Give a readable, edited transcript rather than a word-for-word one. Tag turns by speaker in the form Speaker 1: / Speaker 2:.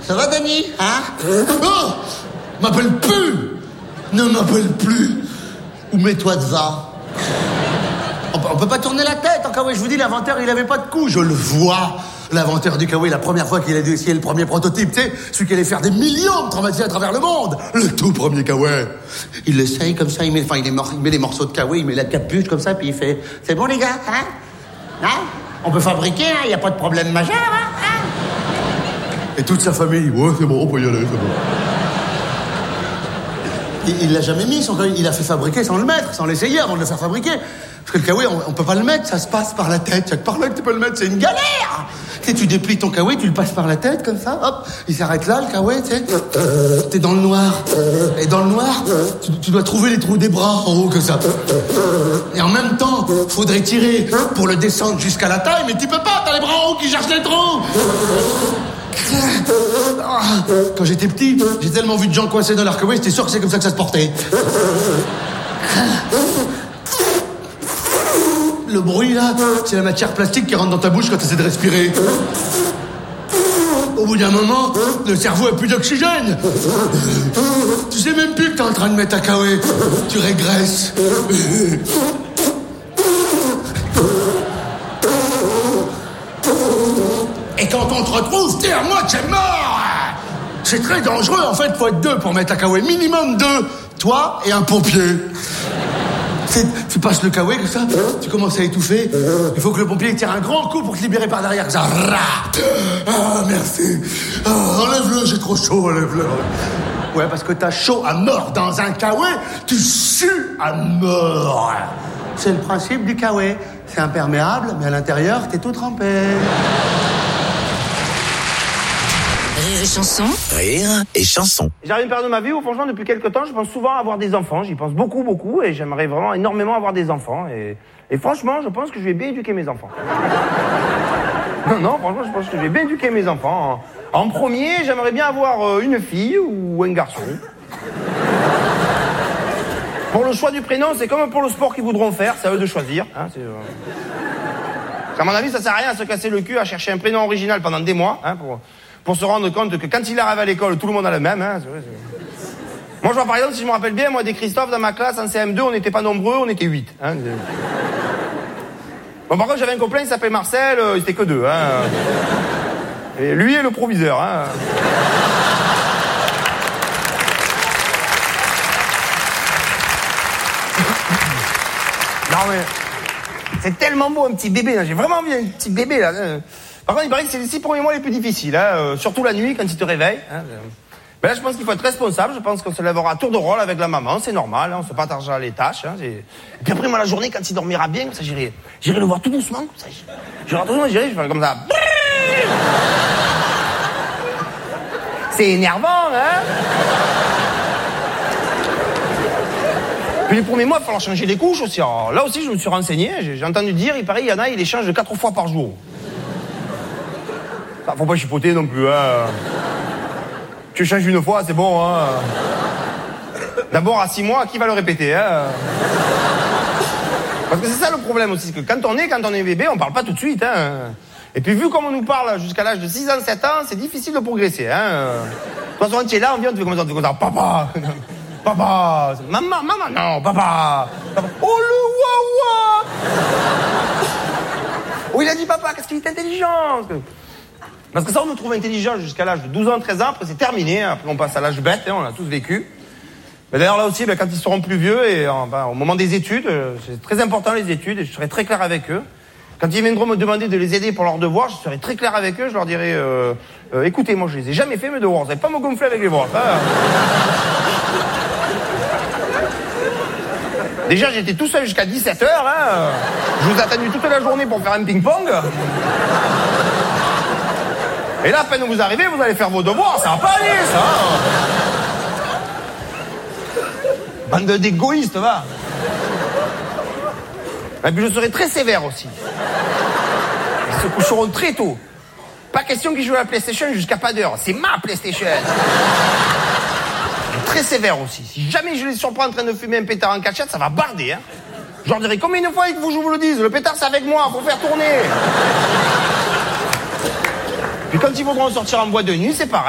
Speaker 1: Ça va, Dany? Hein? Oh! M'appelle plus! Ne m'appelle plus! Où mets-toi devant? On peut pas tourner la tête en kawaii. Je vous dis, l'inventeur, il avait pas de cou. Je le vois. L'inventeur du kawaii, la première fois qu'il a dû essayer le premier prototype, tu sais, celui qui allait faire des millions de traumatisés à travers le monde. Le tout premier kawaii. Il l'essaye comme ça, il met les morceaux de kawaii, il met la capuche comme ça, puis il fait, c'est bon les gars, hein? Hein? On peut fabriquer, hein? Y a pas de problème majeur, hein? Et toute sa famille, ouais, c'est bon, on peut y aller, c'est bon. Il l'a jamais mis, son kawaii. Il l'a fait fabriquer sans le mettre, sans l'essayer avant de le faire fabriquer. Parce que le kawaii, on peut pas le mettre, ça se passe par la tête. C'est par là que tu peux le mettre, c'est une galère. Tu sais, tu déplies ton kawaii, tu le passes par la tête, comme ça, hop, il s'arrête là, le kawaii, tu sais. T'es dans le noir. Et dans le noir, tu dois trouver les trous des bras en haut, comme ça. Et en même temps, faudrait tirer pour le descendre jusqu'à la taille, mais tu peux pas, t'as les bras en haut qui cherchent les trous. Quand j'étais petit, j'ai tellement vu de gens coincés dans leur kawaii, j'étais sûr que c'est comme ça que ça se portait. Le bruit, là, c'est la matière plastique qui rentre dans ta bouche quand tu essaies de respirer. Au bout d'un moment, le cerveau a plus d'oxygène. Tu sais même plus que t'es en train de mettre un kawaii. Tu régresses. Et quand on te retrouve, t'es à moitié mort. C'est très dangereux, en fait, faut être deux pour mettre un kawaii. Minimum 2. Toi et un pompier. Tu passes le kawaii comme ça, tu commences à étouffer. Il faut que le pompier tire un grand coup pour te libérer par derrière. Ça. Ah, merci. Ah, enlève-le, j'ai trop chaud, enlève-le. Ouais, parce que t'as chaud à mort dans un kawaii, tu sues à mort. C'est le principe du kawaii. C'est imperméable, mais à l'intérieur, t'es tout trempé.
Speaker 2: Rire et chanson.
Speaker 3: Rire et chanson.
Speaker 4: J'arrive à une période de ma vie où, franchement, depuis quelques temps, je pense souvent à avoir des enfants. J'y pense beaucoup, beaucoup, et j'aimerais vraiment énormément avoir des enfants. Et franchement, je pense que je vais bien éduquer mes enfants. Non, franchement, je pense que je vais bien éduquer mes enfants. En premier, j'aimerais bien avoir une fille ou un garçon. Pour le choix du prénom, c'est comme pour le sport qu'ils voudront faire, c'est à eux de choisir. Hein, à mon avis, ça sert à rien à se casser le cul à chercher un prénom original pendant des mois, hein, pour se rendre compte que quand il arrive à l'école, tout le monde a le même. Hein, Moi, je vois par exemple, si je me rappelle bien, moi, des Christophe dans ma classe en CM2, on n'était pas nombreux, on était 8. Hein. Bon, par contre, j'avais un copain, il s'appelait Marcel, il était que 2. Hein. Et lui est le proviseur. Hein. Non, mais c'est tellement beau, un petit bébé. Là. J'ai vraiment envie d'un petit bébé, là. Par contre, il paraît que c'est les 6 premiers mois les plus difficiles, hein, surtout la nuit quand il te réveille. Hein. Mais là, je pense qu'il faut être responsable. Je pense qu'on se lèvera à tour de rôle avec la maman, c'est normal. Hein, on se partagera les tâches. Hein, et puis après, moi, la journée, quand il dormira bien, comme ça, j'irai le voir tout doucement. Comme ça, je ferai comme ça. C'est énervant, hein. Puis les premiers mois, il va falloir changer les couches aussi. Alors, là aussi, je me suis renseigné. J'ai entendu dire, il paraît, il y en a, il les change 4 fois par jour. Ça, faut pas chipoter non plus, hein. Tu changes une fois, c'est bon, hein. D'abord, à 6 mois, qui va le répéter, hein. Parce que c'est ça le problème aussi, c'est que quand on est bébé, on parle pas tout de suite, hein. Et puis, vu comme on nous parle jusqu'à l'âge de 6 ans, 7 ans, c'est difficile de progresser, hein. De toute façon, tu es là, on vient, on te fait comme ça, papa, papa, maman, non, papa. Oh, le wawa. Oh, il a dit papa, qu'est-ce qu'il est intelligent. Parce que ça, on nous trouve intelligent jusqu'à l'âge de 12 ans, 13 ans, après c'est terminé, après on passe à l'âge bête, hein, on a tous vécu. Mais d'ailleurs là aussi, quand ils seront plus vieux, et au moment des études, c'est très important les études, et je serai très clair avec eux. Quand ils viendront me demander de les aider pour leurs devoirs, je serai très clair avec eux, je leur dirai, écoutez, moi je les ai jamais fait mes devoirs, vous n'allez pas me gonfler avec les devoirs. Déjà, j'étais tout seul jusqu'à 17h, hein. Je vous ai attendu toute la journée pour faire un ping-pong. Et là, à peine vous arrivez, vous allez faire vos devoirs, ça va pas aller, ça. Bande d'égoïstes, va. Et puis je serai très sévère aussi. Ils se coucheront très tôt. Pas question qu'ils jouent à la PlayStation jusqu'à pas d'heure. C'est ma PlayStation. Très sévère aussi. Si jamais je les surprends en train de fumer un pétard en cachette, ça va barder, hein. Je leur dirai combien de fois il faut que je vous le dise. Le pétard, c'est avec moi, faut faire tourner. Puis quand ils voudront sortir en boîte de nuit, c'est pareil.